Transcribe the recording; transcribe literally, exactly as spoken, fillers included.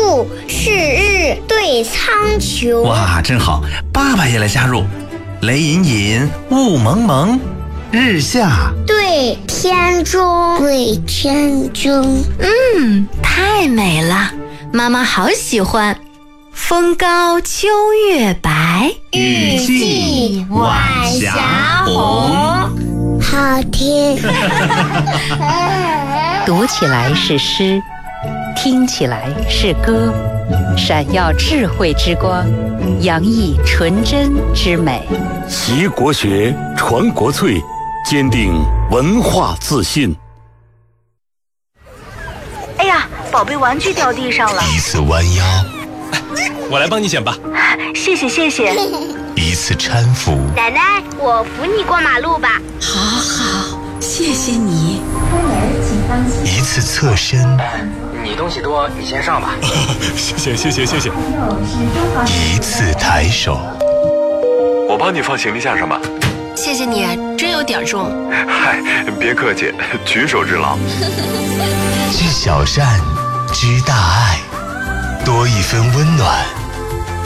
度，是日对苍穹。 哇，真好！爸爸也来加入。雷隐隐，雾蒙蒙，日下对天中，对天中。 嗯，太美了，妈妈好喜欢。风高秋月白， 玉际晚霞红。好听。 读起来是诗，听起来是歌，闪耀智慧之光，洋溢纯真之美。 习国学，传国粹，坚定文化自信。 哎呀，宝贝玩具掉地上了。 一次弯腰， 我来帮你捡吧。 谢谢谢谢。 一次搀扶， 奶奶，我扶你过马路吧。 好好，谢谢你。 一次侧身， 你东西多，你先上吧。谢谢谢谢谢谢。 一次抬手， 我帮你放行李架上吧。 谢谢你，真有点重。 嗨，别客气，举手之劳。 知小善，知大爱，多一分温暖。